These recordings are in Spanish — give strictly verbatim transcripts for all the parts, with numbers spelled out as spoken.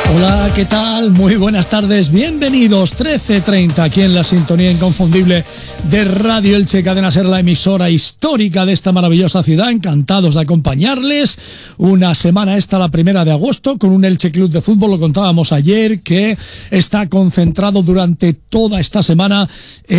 Hola, ¿qué tal? Muy buenas tardes, bienvenidos. Trece treinta aquí en la sintonía inconfundible de Radio Elche, Cadena Ser, la emisora histórica de esta maravillosa ciudad. Encantados de acompañarles. Una semana esta, la primera de agosto, con un Elche Club de Fútbol, lo contábamos ayer, que está concentrado durante toda esta semana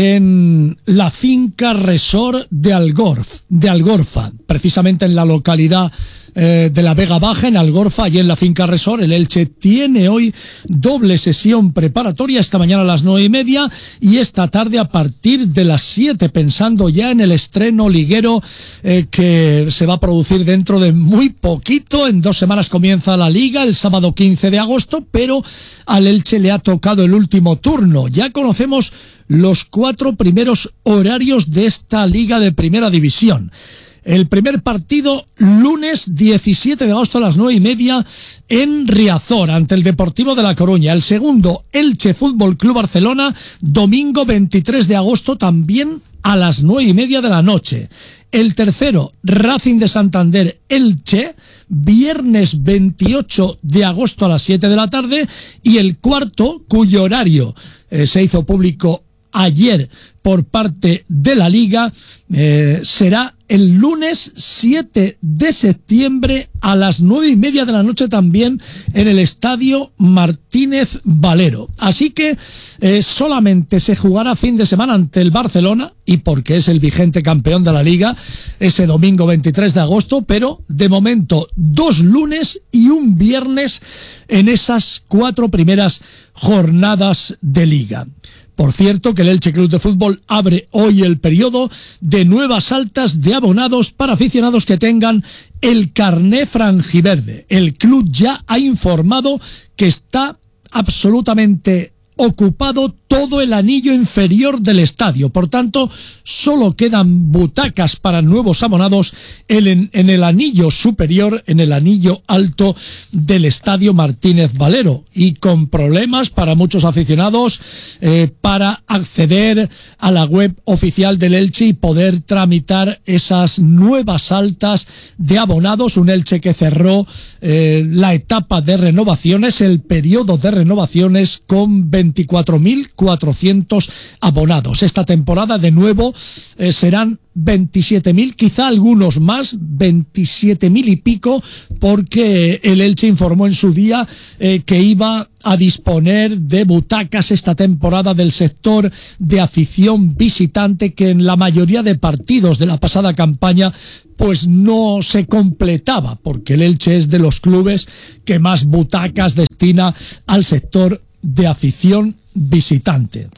en la finca Resort de Algorf, de Algorfa, precisamente en la localidad eh, de la Vega Baja, en Algorfa, allí en la finca Resort. El Elche tiene hoy doble sesión preparatoria, esta mañana a las nueve y media y esta tarde a partir de las siete, pensando ya en el estreno liguero eh, que se va a producir dentro de muy poquito. En dos semanas comienza la liga, el sábado quince de agosto, pero al Elche le ha tocado el último turno. Ya conocemos los cuatro primeros horarios de esta liga de primera división. El primer partido, lunes diecisiete de agosto a las nueve y media en Riazor, ante el Deportivo de La Coruña. El segundo, Elche Fútbol Club Barcelona, domingo veintitrés de agosto, también a las nueve y media de la noche. El tercero, Racing de Santander Elche, viernes veintiocho de agosto a las siete de la tarde. Y el cuarto, cuyo horario eh, se hizo público ayer por parte de la Liga, eh, será el lunes siete de septiembre a las nueve y media de la noche, también en el Estadio Martínez Valero. Así que eh, solamente se jugará fin de semana ante el Barcelona, y porque es el vigente campeón de la Liga, ese domingo veintitrés de agosto, pero de momento dos lunes y un viernes en esas cuatro primeras jornadas de Liga. Por cierto, que el Elche Club de Fútbol abre hoy el periodo de nuevas altas de abonados para aficionados que tengan el carné franjiverde. El club ya ha informado que está absolutamente ocupado todo el anillo inferior del estadio. Por tanto, solo quedan butacas para nuevos abonados en, en el anillo superior, en el anillo alto del Estadio Martínez Valero, y con problemas para muchos aficionados eh, para acceder a la web oficial del Elche y poder tramitar esas nuevas altas de abonados. Un Elche que cerró eh, la etapa de renovaciones, el periodo de renovaciones, con veinticuatro mil cuatrocientos abonados. Esta temporada de nuevo eh, serán veintisiete mil, quizá algunos más, veintisiete mil y pico, porque el Elche informó en su día eh, que iba a disponer de butacas esta temporada del sector de afición visitante, que en la mayoría de partidos de la pasada campaña pues no se completaba, porque el Elche es de los clubes que más butacas destina al sector de afición visitante.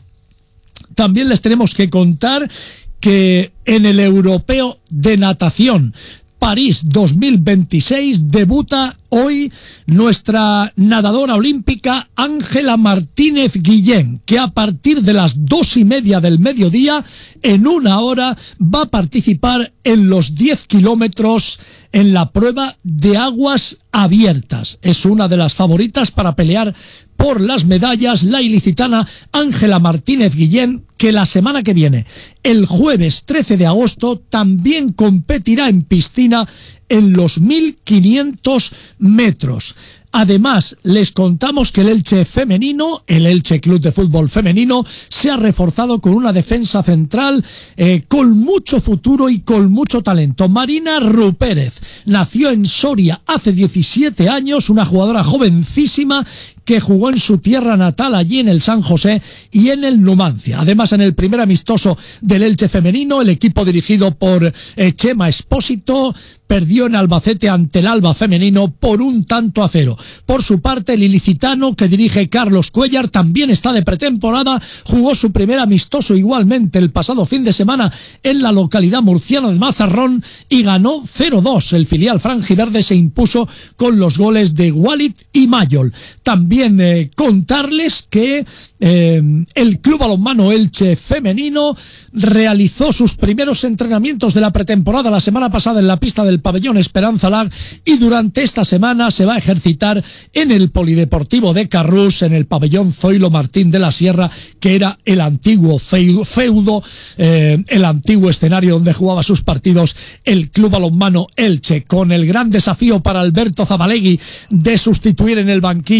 También les tenemos que contar que en el Europeo de Natación París dos mil veintiséis debuta hoy nuestra nadadora olímpica Ángela Martínez Guillén, que a partir de las dos y media del mediodía, en una hora, va a participar en los diez kilómetros en la prueba de aguas abiertas. Es una de las favoritas para pelear por las medallas, la ilicitana Ángela Martínez Guillén, que la semana que viene, el jueves trece de agosto, también competirá en piscina en los mil quinientos metros. Además, les contamos que el Elche femenino, el Elche Club de Fútbol femenino, se ha reforzado con una defensa central eh, con mucho futuro y con mucho talento. Marina Rupérez nació en Soria hace diecisiete años, una jugadora jovencísima que jugó en su tierra natal, allí en el San José y en el Numancia. Además, en el primer amistoso del Elche femenino, el equipo dirigido por eh, Chema Espósito perdió en Albacete ante el Alba femenino por un tanto a cero. Por su parte, el ilicitano que dirige Carlos Cuellar también está de pretemporada, jugó su primer amistoso igualmente el pasado fin de semana en la localidad murciana de Mazarrón y ganó cero dos. El filial franjiverde se impuso con los goles de Walid y Mayol. También eh, contarles que eh, el Club Balonmano Elche femenino realizó sus primeros entrenamientos de la pretemporada la semana pasada en la pista del pabellón Esperanza Lag, y durante esta semana se va a ejercitar en el Polideportivo de Carrús, en el pabellón Zoilo Martín de la Sierra, que era el antiguo feudo, eh, el antiguo escenario donde jugaba sus partidos el Club Balonmano Elche, con el gran desafío para Alberto Zabalegui de sustituir en el banquillo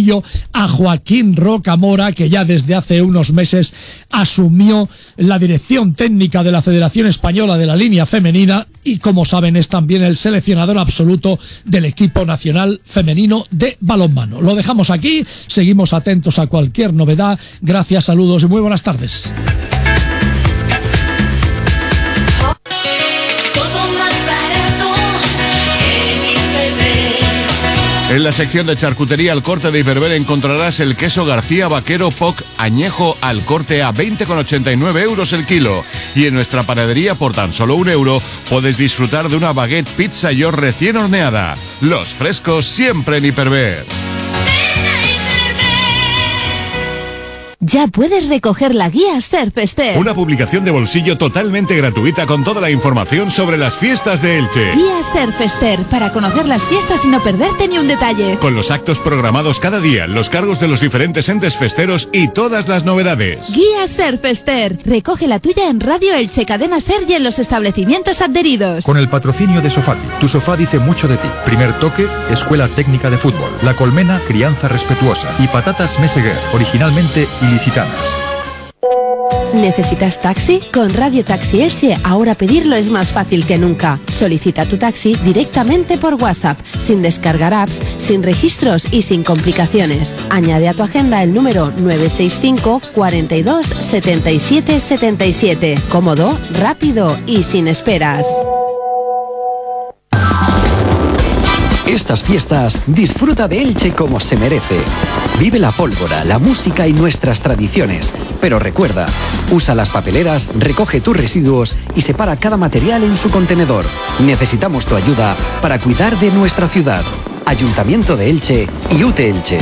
a Joaquín Rocamora, que ya desde hace unos meses asumió la dirección técnica de la Federación Española de la Línea Femenina y, como saben, es también el seleccionador absoluto del equipo nacional femenino de balonmano. Lo dejamos aquí, seguimos atentos a cualquier novedad. Gracias, saludos y muy buenas tardes. En la sección de charcutería al corte de Hiperver encontrarás el queso García Vaquero P O C añejo al corte a veinte con ochenta y nueve euros el kilo. Y en nuestra panadería por tan solo un euro puedes disfrutar de una baguette pizza York recién horneada. Los frescos siempre en Hiperver. Ya puedes recoger la guía Surfester. Una publicación de bolsillo totalmente gratuita con toda la información sobre las fiestas de Elche. Guía Surfester, para conocer las fiestas y no perderte ni un detalle. Con los actos programados cada día, los cargos de los diferentes entes festeros y todas las novedades. Guía Surfester. Recoge la tuya en Radio Elche, Cadena Ser y en los establecimientos adheridos. Con el patrocinio de Sofati. Tu sofá dice mucho de ti. Primer Toque, Escuela Técnica de Fútbol. La Colmena, Crianza Respetuosa. Y Patatas Meseguer, originalmente ilicitanas. ¿Necesitas taxi? Con Radio Taxi Elche ahora pedirlo es más fácil que nunca. Solicita tu taxi directamente por WhatsApp, sin descargar apps, sin registros y sin complicaciones. Añade a tu agenda el número nueve seis cinco, cuarenta y dos, setenta y siete, setenta y siete. Cómodo, rápido y sin esperas. Estas fiestas disfruta de Elche como se merece. Vive la pólvora, la música y nuestras tradiciones. Pero recuerda, usa las papeleras, recoge tus residuos y separa cada material en su contenedor. Necesitamos tu ayuda para cuidar de nuestra ciudad. Ayuntamiento de Elche y U T E Elche.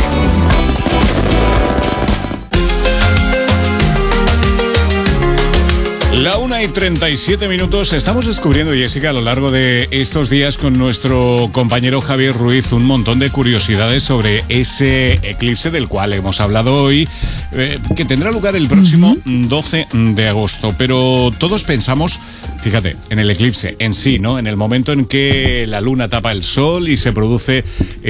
La una y treinta y siete minutos. Estamos descubriendo, Jessica, a lo largo de estos días con nuestro compañero Javier Ruiz un montón de curiosidades sobre ese eclipse del cual hemos hablado hoy, eh, que tendrá lugar el próximo uh-huh. doce de agosto. Pero todos pensamos, fíjate, en el eclipse en sí, ¿no? En el momento en que la luna tapa el sol y se produce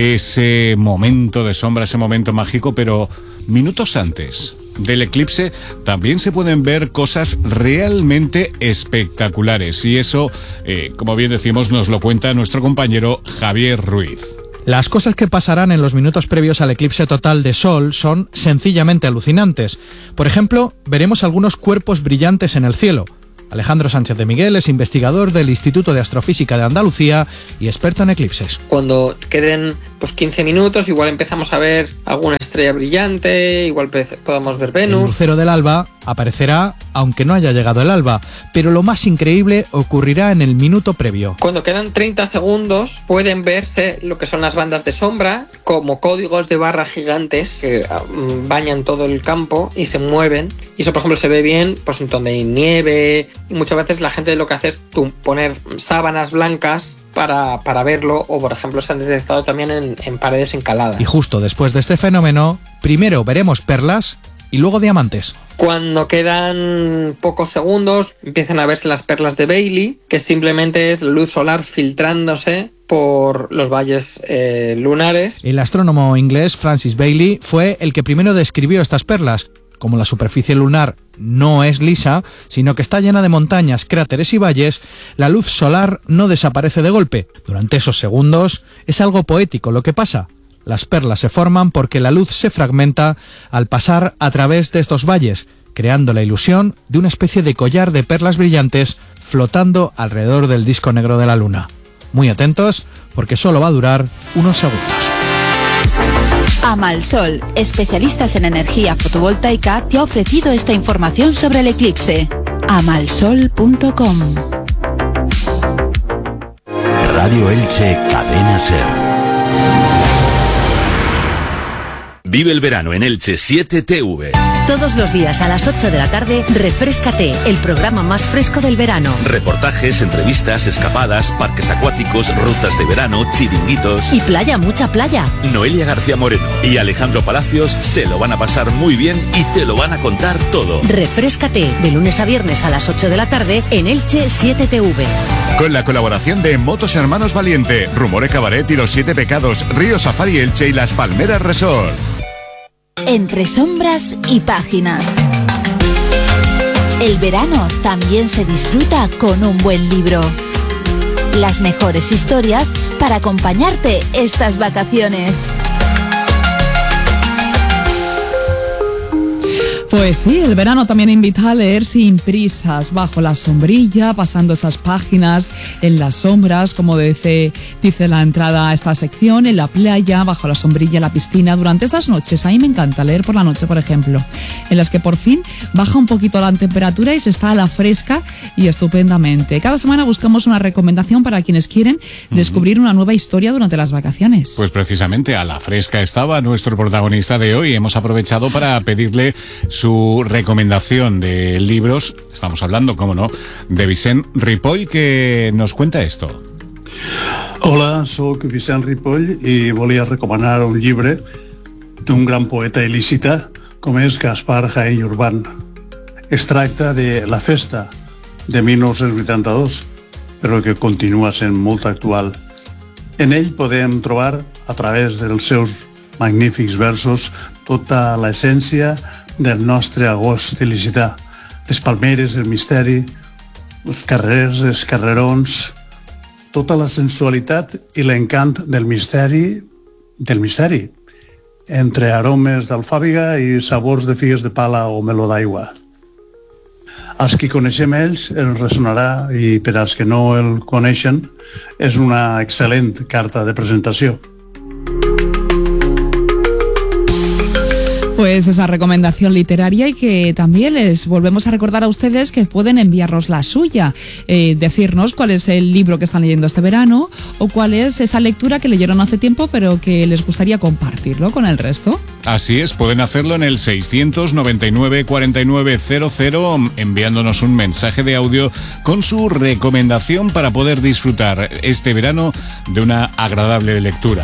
ese momento de sombra, ese momento mágico, pero minutos antes del eclipse también se pueden ver cosas realmente espectaculares y eso, eh, como bien decimos, nos lo cuenta nuestro compañero Javier Ruiz. Las cosas que pasarán en los minutos previos al eclipse total de Sol son sencillamente alucinantes. Por ejemplo, veremos algunos cuerpos brillantes en el cielo. Alejandro Sánchez de Miguel es investigador del Instituto de Astrofísica de Andalucía y experto en eclipses. Cuando queden pues quince minutos, igual empezamos a ver alguna estrella brillante, igual podamos ver Venus. El lucero del alba aparecerá aunque no haya llegado el alba, pero lo más increíble ocurrirá en el minuto previo. Cuando quedan treinta segundos pueden verse lo que son las bandas de sombra como códigos de barra gigantes que bañan todo el campo y se mueven, y eso por ejemplo se ve bien pues en donde hay nieve, y muchas veces la gente lo que hace es poner sábanas blancas Para, para verlo, o por ejemplo se han detectado también en, en paredes encaladas. Y justo después de este fenómeno, primero veremos perlas y luego diamantes. Cuando quedan pocos segundos empiezan a verse las perlas de Bailey, que simplemente es la luz solar filtrándose por los valles eh, lunares. El astrónomo inglés Francis Bailey fue el que primero describió estas perlas. Como la superficie lunar no es lisa, sino que está llena de montañas, cráteres y valles, la luz solar no desaparece de golpe. Durante esos segundos es algo poético lo que pasa. Las perlas se forman porque la luz se fragmenta al pasar a través de estos valles, creando la ilusión de una especie de collar de perlas brillantes flotando alrededor del disco negro de la luna. Muy atentos, porque solo va a durar unos segundos. Amalsol, especialistas en energía fotovoltaica, te ha ofrecido esta información sobre el eclipse. amalsol punto com. Radio Elche, Cadena Ser. Vive el verano en Elche siete T V. Todos los días a las ocho de la tarde, Refréscate, el programa más fresco del verano. Reportajes, entrevistas, escapadas, parques acuáticos, rutas de verano, chiringuitos. Y playa, mucha playa. Noelia García Moreno y Alejandro Palacios se lo van a pasar muy bien y te lo van a contar todo. Refréscate, de lunes a viernes a las ocho de la tarde en Elche siete T V. Con la colaboración de Motos Hermanos Valiente, Rumore Cabaret y Los Siete Pecados, Río Safari Elche y Las Palmeras Resort. entre sombras y páginas. El verano también se disfruta con un buen libro. Las mejores historias para acompañarte estas vacaciones. Pues sí, el verano también invita a leer sin prisas, bajo la sombrilla, pasando esas páginas en las sombras, como dice, dice la entrada a esta sección, en la playa, bajo la sombrilla, en la piscina, durante esas noches. A mí me encanta leer por la noche, por ejemplo, en las que por fin baja un poquito la temperatura y se está a la fresca y estupendamente. Cada semana buscamos una recomendación para quienes quieren descubrir una nueva historia durante las vacaciones. Pues precisamente a la fresca estaba nuestro protagonista de hoy. Hemos aprovechado para pedirle su recomendación de libros. Estamos hablando, cómo no, de Vicent Ripoll, que nos cuenta esto. Hola, soc Vicent Ripoll i volia recomanar un llibre d'un gran poeta il·lícita com és Gaspar Jaén i Urbán. Es tracta de La Festa, de mil nou-cents vuitanta-dos, però que continua sent molt actual. En ell podem trobar, a través dels seus magnífics versos, tota l'essència del nostre agost il·licità. Les palmeres, el misteri, els carrers, els carrerons, tota la sensualitat i l'encant del misteri, del misteri, entre aromes d'alfàbiga i sabors de figues de pala o meló d'aigua. Als qui coneixem ells els ressonarà, i per als que no el coneixen és una excel·lent carta de presentació. Pues esa recomendación literaria, y que también les volvemos a recordar a ustedes que pueden enviarnos la suya, eh, decirnos cuál es el libro que están leyendo este verano o cuál es esa lectura que leyeron hace tiempo pero que les gustaría compartirlo con el resto. Así es, pueden hacerlo en el seiscientos noventa y nueve cuarenta y nueve cero cero enviándonos un mensaje de audio con su recomendación para poder disfrutar este verano de una agradable lectura.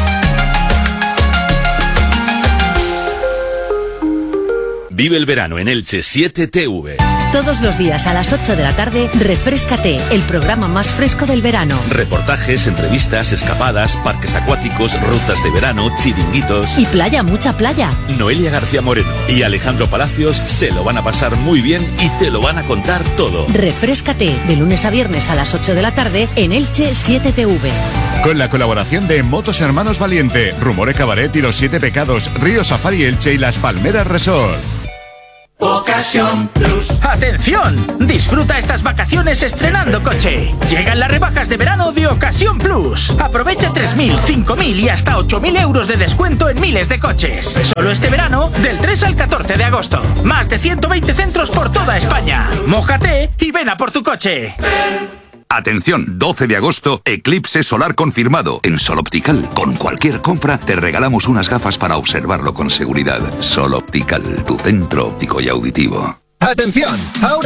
Vive el verano en Elche siete T V. Todos los días a las ocho de la tarde, Refréscate, el programa más fresco del verano. Reportajes, entrevistas, escapadas, parques acuáticos, rutas de verano, chiringuitos. Y playa, mucha playa. Noelia García Moreno y Alejandro Palacios se lo van a pasar muy bien y te lo van a contar todo. Refréscate, de lunes a viernes a las ocho de la tarde en Elche siete T V. Con la colaboración de Motos Hermanos Valiente, Rumore Cabaret y Los Siete Pecados, Río Safari Elche y Las Palmeras Resort. Ocasión Plus. ¡Atención! Disfruta estas vacaciones estrenando coche. Llegan las rebajas de verano de Ocasión Plus. Aprovecha tres mil, cinco mil y hasta ocho mil euros de descuento en miles de coches. Solo este verano, del tres al catorce de agosto. Más de ciento veinte centros por toda España. Mójate y ven a por tu coche. Ven. Atención, doce de agosto, eclipse solar confirmado. En Sol Optical, con cualquier compra, te regalamos unas gafas para observarlo con seguridad. Sol Optical, tu centro óptico y auditivo. ¡Atención! Ahora